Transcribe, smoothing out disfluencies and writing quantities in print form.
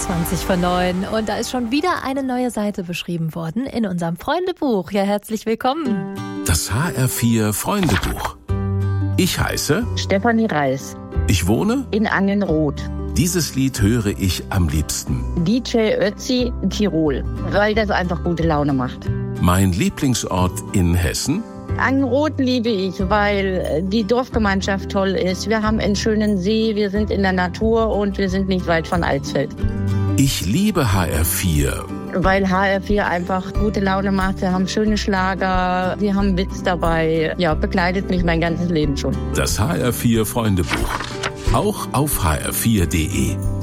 20 vor 9 und da ist schon wieder eine neue Seite beschrieben worden in unserem Freundebuch. Ja, herzlich willkommen. Das HR4 Freundebuch. Ich heiße Stefanie Reis. Ich wohne in Angenroth. Dieses Lied höre ich am liebsten. DJ Ötzi, Tirol, weil das einfach gute Laune macht. Mein Lieblingsort in Hessen? Angenroth liebe ich, weil die Dorfgemeinschaft toll ist. Wir haben einen schönen See, wir sind in der Natur und wir sind nicht weit von Alsfeld. Ich liebe HR4. Weil HR4 einfach gute Laune macht. Wir haben schöne Schlager, wir haben Witz dabei. Ja, begleitet mich mein ganzes Leben schon. Das HR4 Freundebuch. Auch auf hr4.de.